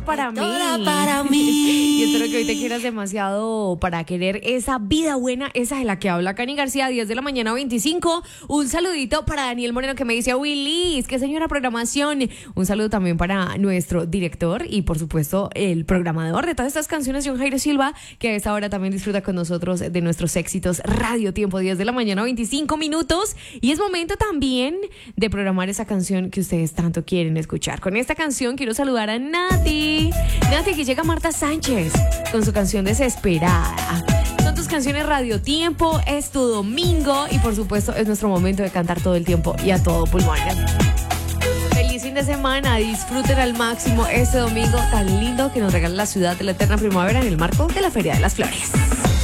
Para mí. Para mí. Y espero que hoy te quieras demasiado para querer esa vida buena, esa de la que habla Cani García, 10 de la mañana 25. Un saludito para Daniel Moreno que me dice, Willis, qué señora programación. Un saludo también para nuestro director y por supuesto el programador de todas estas canciones, John Jairo Silva, que a esta hora también disfruta con nosotros de nuestros éxitos Radio Tiempo, 10 de la mañana 25 minutos. Y es momento también de programar esa canción que ustedes tanto quieren escuchar. Con esta canción quiero saludar a Nati, que llega Marta Sánchez con su canción Desesperada. Son tus canciones Radio Tiempo, es tu domingo y por supuesto es nuestro momento de cantar todo el tiempo y a todo pulmón. Feliz fin de semana, disfruten al máximo este domingo tan lindo que nos regala la ciudad de la eterna primavera en el marco de la Feria de las Flores.